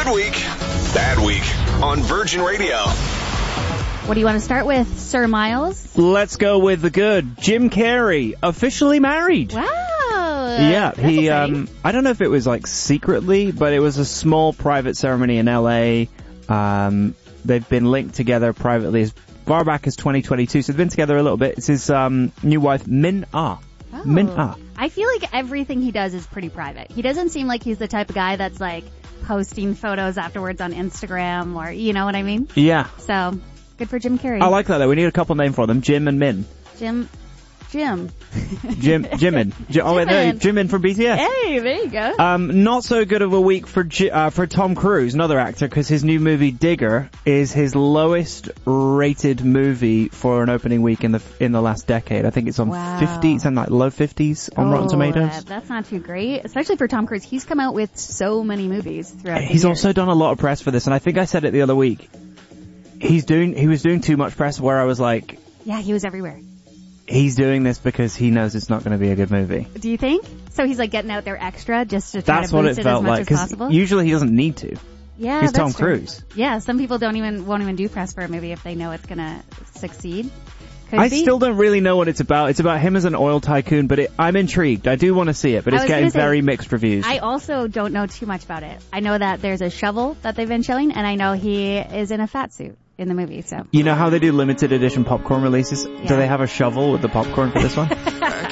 Good week, bad week on Virgin Radio. What do you want to start with, Sir Miles? Let's go with the good. Jim Carrey, officially married. Wow. Yeah, he, exciting. I don't know if it was like secretly, but it was a small private ceremony in LA. They've been linked together privately as far back as 2022, so they've been together a little bit. It's his new wife, Min Ah. Oh. Min Ah. I feel like everything he does is pretty private. He doesn't seem like he's the type of guy that's like posting photos afterwards on Instagram or, you know what I mean? Yeah. So, good for Jim Carrey. I like that though. We need a couple name for them. Jim and Min. Jim. Jimin. Oh wait, no, Jimin from BTS. Hey, there you go. Not so good of a week for Tom Cruise, another actor, because his new movie Digger is his lowest rated movie for an opening week in the last decade. I think it's on 50, something like low 50s on Rotten Tomatoes. That's not too great, especially for Tom Cruise. He's come out with so many movies throughout the He's years. also done a lot of press for this, and I think I said it the other week. He was doing too much press where I was like, yeah, he was everywhere. he's doing this because he knows it's not going to be a good movie. Do you think? So he's like getting out there extra just to try That's to what boost it it felt as much like, as because possible? usually he doesn't need to. Yeah, He's that's Tom true. Cruise. Yeah, some people won't even do press for a movie if they know it's gonna succeed. Could I be. still don't really know what it's about. It's about him as an oil tycoon, but I'm intrigued. I do want to see it, but I it's was getting gonna say, very mixed reviews. I also don't know too much about it. I know that there's a shovel that they've been showing, and I know he is in a fat suit in the movie, so. You know how they do limited edition popcorn releases? Yeah. Do they have a shovel with the popcorn for this one?